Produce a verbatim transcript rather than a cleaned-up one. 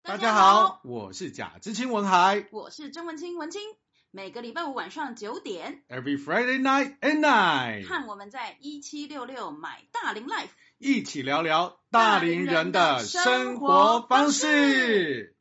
大家好，我是贾知青文海， 我是曾文清文清。每个礼拜五晚上九点 ，Every Friday night at night， 和我们在一七六六买大龄 Life 一起聊聊大龄人的生活方式。